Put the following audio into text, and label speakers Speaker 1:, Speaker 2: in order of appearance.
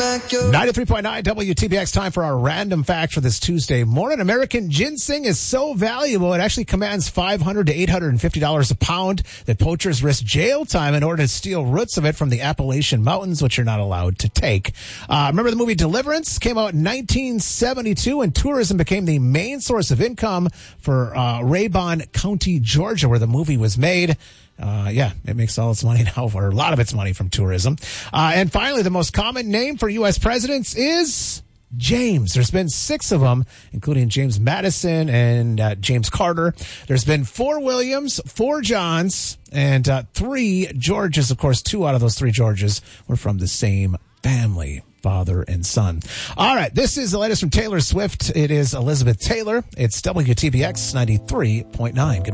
Speaker 1: back your
Speaker 2: 93.9 WTPX, time for our random fact for this Tuesday morning. American ginseng is so valuable, it actually commands $500 to $850 a pound that poachers risk jail time in order to steal roots of it from the Appalachian Mountains, which you're not allowed to take. Remember the movie Deliverance? Came out in 1972, and tourism became the main source of income for Raybon County, Georgia, where the movie was made. It makes all its money now, or a lot of its money, from tourism. And finally, the most common name for U.S. presidents is James. There's been 6 of them, including James Madison and James Carter. There's been 4 Williams, 4 Johns, and 3 Georges. Of course, 2 out of those 3 Georges were from the same family, father and son. All right, this is the latest from Taylor Swift. It is Elizabeth Taylor. It's WTPX 93.9. Good